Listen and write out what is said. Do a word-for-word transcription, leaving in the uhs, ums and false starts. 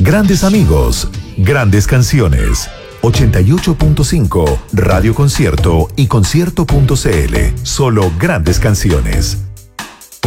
Grandes amigos, grandes canciones. ochenta y ocho punto cinco Radio Concierto y concierto punto c l. Solo grandes canciones.